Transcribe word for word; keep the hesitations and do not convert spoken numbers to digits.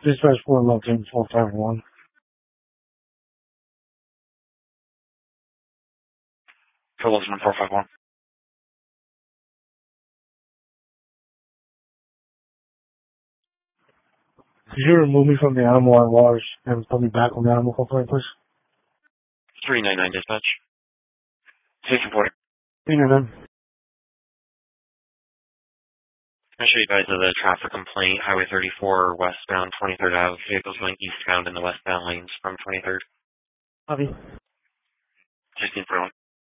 Dispatch four located four five one. Phillips one four five one. Could you remove me from the animal at large and put me back on the animal complaint, please? three nine nine dispatch. Station forty. three nine nine. I'll show you guys the traffic complaint, Highway thirty-four, westbound twenty-third Avenue. Vehicles going eastbound in the westbound lanes from twenty-third. Copy. sixteen for